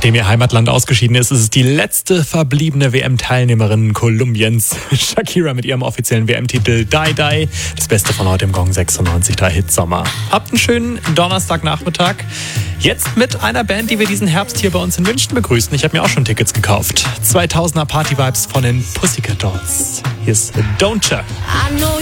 Nachdem ihr Heimatland ausgeschieden ist, ist es die letzte verbliebene WM-Teilnehmerin Kolumbiens. Shakira mit ihrem offiziellen WM-Titel Die Die. Das Beste von heute im Gong 96.3 Hit Sommer. Habt einen schönen Donnerstagnachmittag. Jetzt mit einer Band, die wir diesen Herbst hier bei uns in München begrüßen. Ich habe mir auch schon Tickets gekauft. 2000er Party-Vibes von den Pussycat Dolls. Hier ist Don't Ya.